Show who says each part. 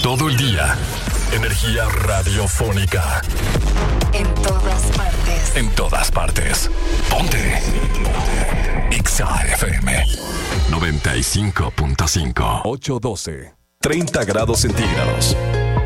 Speaker 1: Todo el día. Energía radiofónica.
Speaker 2: En todas partes.
Speaker 1: En todas partes. Ponte. Exa FM 95.5. 812. 30 grados centígrados.